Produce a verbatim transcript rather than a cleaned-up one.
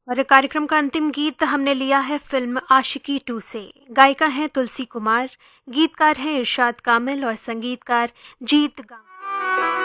और कार्यक्रम का अंतिम गीत हमने लिया है फिल्म आशिकी टू से। गायिका हैं तुलसी कुमार, गीतकार हैं इरशाद कामिल और संगीतकार जीत गा